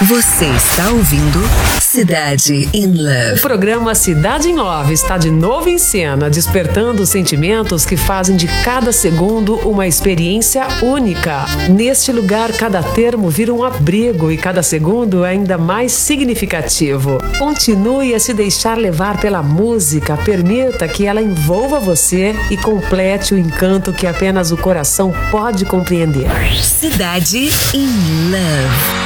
Você está ouvindo Cidade in Love. O programa Cidade in Love está de novo em cena, despertando sentimentos que fazem de cada segundo uma experiência única. Neste lugar, cada termo vira um abrigo e cada segundo é ainda mais significativo. Continue a se deixar levar pela música, permita que ela envolva você e complete o encanto que apenas o coração pode compreender. Cidade in Love.